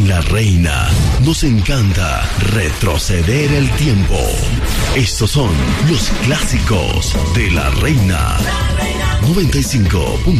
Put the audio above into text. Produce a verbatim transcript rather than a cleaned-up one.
En La Reina nos encanta retroceder el tiempo. Estos son los clásicos de La Reina. noventa y cinco punto